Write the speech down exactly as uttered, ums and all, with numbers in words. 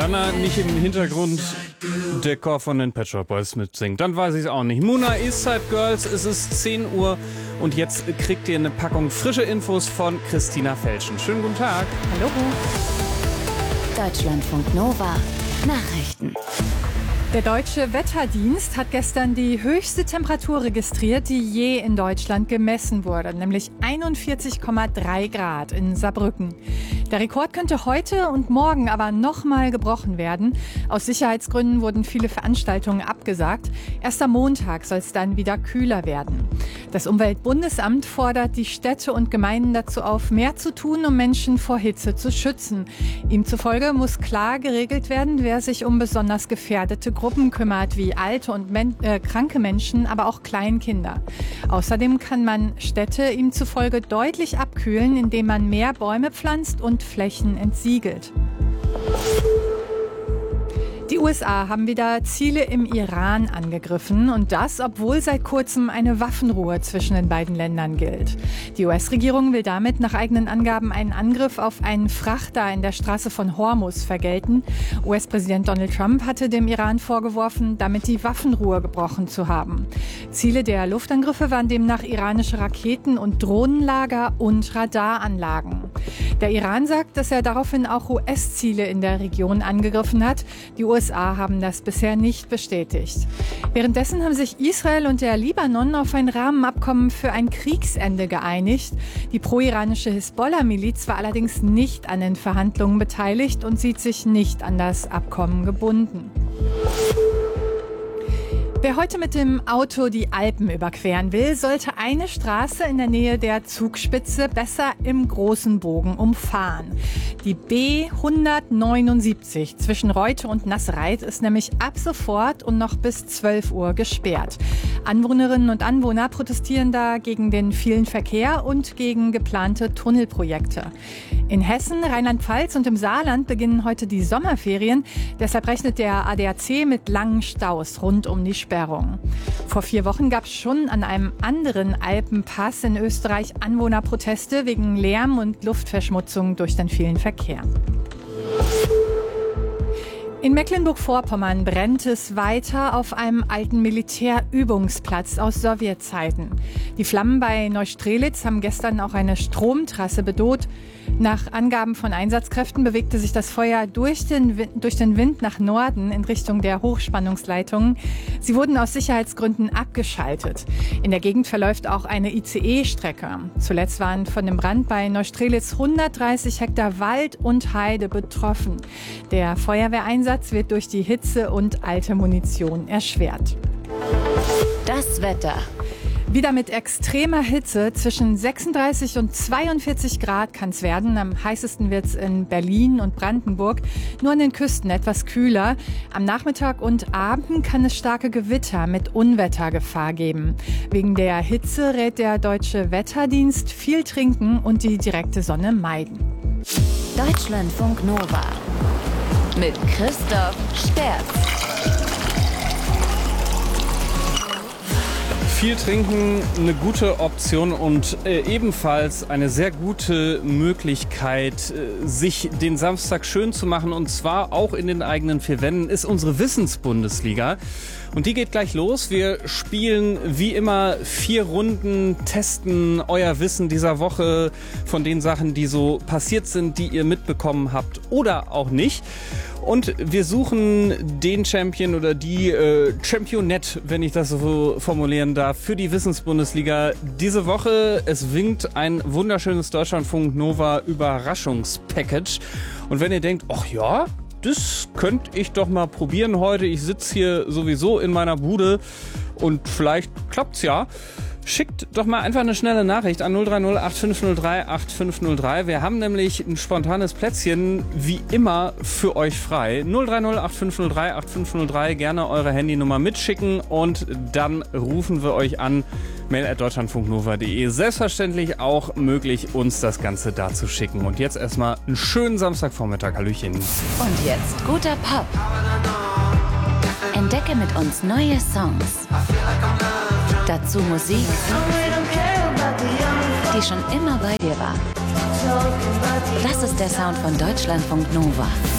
Wenn er nicht im Hintergrund der Chor von den Pet Shop Boys mitsingt, dann weiß ich es auch nicht. Muna, Eastside Girls, es ist zehn Uhr und jetzt kriegt ihr eine Packung frische Infos von Christina Felschen. Schönen guten Tag. Hallo. Deutschlandfunk Nova Nachrichten. Der Deutsche Wetterdienst hat gestern die höchste Temperatur registriert, die je in Deutschland gemessen wurde, nämlich einundvierzig Komma drei Grad in Saarbrücken. Der Rekord könnte heute und morgen aber nochmal gebrochen werden. Aus Sicherheitsgründen wurden viele Veranstaltungen abgesagt. Erst am Montag soll es dann wieder kühler werden. Das Umweltbundesamt fordert die Städte und Gemeinden dazu auf, mehr zu tun, um Menschen vor Hitze zu schützen. Ihm zufolge muss klar geregelt werden, wer sich um besonders gefährdete Gruppen kümmert, wie alte und men- äh, kranke Menschen, aber auch Kleinkinder. Außerdem kann man Städte ihm zufolge deutlich abkühlen, indem man mehr Bäume pflanzt und Flächen entsiegelt. Die U S A haben wieder Ziele im Iran angegriffen und das, obwohl seit kurzem eine Waffenruhe zwischen den beiden Ländern gilt. Die U S-Regierung will damit nach eigenen Angaben einen Angriff auf einen Frachter in der Straße von Hormuz vergelten. U S-Präsident Donald Trump hatte dem Iran vorgeworfen, damit die Waffenruhe gebrochen zu haben. Ziele der Luftangriffe waren demnach iranische Raketen- und Drohnenlager und Radaranlagen. Der Iran sagt, dass er daraufhin auch U S-Ziele in der Region angegriffen hat. Die U S A haben das bisher nicht bestätigt. Währenddessen haben sich Israel und der Libanon auf ein Rahmenabkommen für ein Kriegsende geeinigt. Die pro-iranische Hisbollah-Miliz war allerdings nicht an den Verhandlungen beteiligt und sieht sich nicht an das Abkommen gebunden. Wer heute mit dem Auto die Alpen überqueren will, sollte eine Straße in der Nähe der Zugspitze besser im großen Bogen umfahren. Die B hundertneunundsiebzig zwischen Reute und Nassereit ist nämlich ab sofort und noch bis zwölf Uhr gesperrt. Anwohnerinnen und Anwohner protestieren da gegen den vielen Verkehr und gegen geplante Tunnelprojekte. In Hessen, Rheinland-Pfalz und im Saarland beginnen heute die Sommerferien. Deshalb rechnet der A D A C mit langen Staus rund um die Sperrung. Vor vier Wochen gab es schon an einem anderen Alpenpass in Österreich Anwohnerproteste wegen Lärm und Luftverschmutzung durch den vielen Verkehr. In Mecklenburg-Vorpommern brennt es weiter auf einem alten Militärübungsplatz aus Sowjetzeiten. Die Flammen bei Neustrelitz haben gestern auch eine Stromtrasse bedroht. Nach Angaben von Einsatzkräften bewegte sich das Feuer durch den, Wind, durch den Wind nach Norden in Richtung der Hochspannungsleitungen. Sie wurden aus Sicherheitsgründen abgeschaltet. In der Gegend verläuft auch eine I C E-Strecke. Zuletzt waren von dem Brand bei Neustrelitz hundertdreißig Hektar Wald und Heide betroffen. Der Feuerwehreinsatz wird durch die Hitze und alte Munition erschwert. Das Wetter. Wieder mit extremer Hitze. Zwischen sechsunddreißig und zweiundvierzig Grad kann es werden. Am heißesten wird es in Berlin und Brandenburg. Nur an den Küsten etwas kühler. Am Nachmittag und Abend kann es starke Gewitter mit Unwettergefahr geben. Wegen der Hitze rät der Deutsche Wetterdienst viel trinken und die direkte Sonne meiden. Deutschlandfunk Nova mit Christoph Sterz. Viel trinken, eine gute Option und äh, ebenfalls eine sehr gute Möglichkeit, äh, sich den Samstag schön zu machen, und zwar auch in den eigenen vier Wänden, ist unsere Wissensbundesliga. Und die geht gleich los. Wir spielen wie immer vier Runden, testen euer Wissen dieser Woche von den Sachen, die so passiert sind, die ihr mitbekommen habt oder auch nicht. Und wir suchen den Champion oder die äh, Championette, wenn ich das so formulieren darf, für die Wissensbundesliga diese Woche. Es winkt ein wunderschönes Deutschlandfunk Nova Überraschungspackage. Und wenn ihr denkt, ach ja, das könnte ich doch mal probieren heute. Ich sitze hier sowieso in meiner Bude und vielleicht klappt's ja. Schickt doch mal einfach eine schnelle Nachricht an null drei null acht fünf null drei acht fünf null drei. Wir haben nämlich ein spontanes Plätzchen wie immer für euch frei. null drei null acht fünf null drei acht fünf null drei. Gerne eure Handynummer mitschicken und dann rufen wir euch an. mail at deutschlandfunknova punkt de. Selbstverständlich auch möglich, uns das Ganze da zu schicken. Und jetzt erstmal einen schönen Samstagvormittag. Hallöchen. Und jetzt guter Pop. Entdecke mit uns neue Songs. Dazu Musik, die schon immer bei dir war. Das ist der Sound von Deutschlandfunk Nova.